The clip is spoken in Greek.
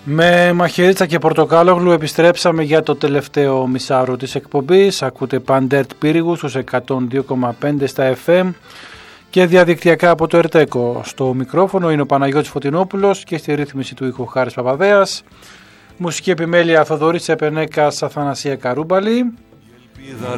Με μαχαιρίτσα και πορτοκάλογλου επιστρέψαμε για το τελευταίο μισάωρο της εκπομπής. Ακούτε Παντέρτ Πύργους στους 102,5 στα FM και διαδικτυακά από το Ερτέκο. Στο μικρόφωνο είναι ο Παναγιώτης Φωτεινόπουλος και στη ρύθμιση του ήχου Χάρης Παπαδέας. Μουσική επιμέλεια Θοδωρής Επενέκας, Αθανασία Καρούμπαλη.